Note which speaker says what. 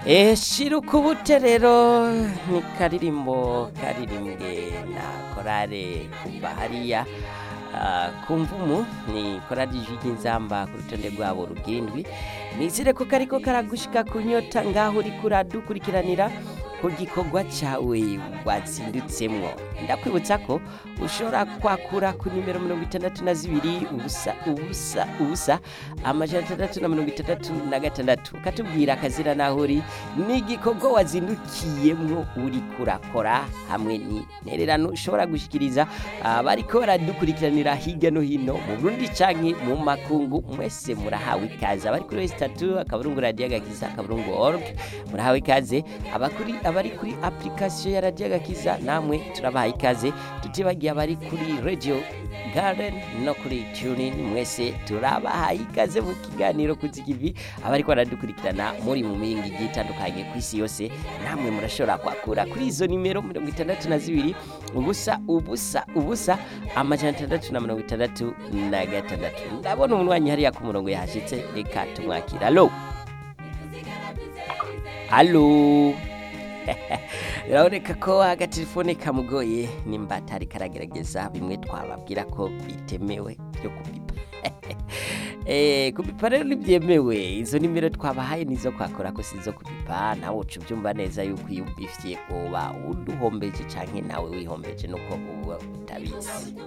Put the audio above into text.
Speaker 1: shira ukubute rero ni karirimbo karirimbwe na korale kuva hariya ku mvumu ni korali ijwi ry'inzamba ku rutonde rwabo rugindwi nizere ko kariko karagushika kunyota ngaho uriko uradukurikiranira ku gikorwa cawe watsindutsemwo ndakwibutsa ko ushobora kwakura ku nimero 62 ubusa amajana 666 katubwira akazira naho uri n'igikorwa wazindukiyemwo uri kurakora hamwe ni nererano ushobora gushikiriza bariko baradukurikiranira hirya no hino mu Burundi canke mu makungu mwese murahawe ikaze abari kuri statut akaburungu radio gakiza akaburungu org murahawe ikaze abari kuri application ya radio gakiza namwe turabaha ikaze tutibagiye abari kuri radio garden no kuri tuning mwese turabaha ikaze mu kiganiro kuzigivi abari baradukurikirana muri mu mingi gitandukanye ku isi yose namwe murashobora kwakura kuri izo nimero 62 ubusa amajana 666 ndabona umunwanyi hariya ku murongo yahashitse reka tumwakira Allo Raoneka ko agatelefone kamugoye nimba atari karagerageza bimwe twababwira ko bitemewe byo kubipa kubipa rero nibyemewe izo nimero twabahaye nizo kwakora ko sizo kubipa nawe ucu byumva neza yuko iyo ubifitiye oba uduhombeje canke nawe wihombeje nuko uba utabizi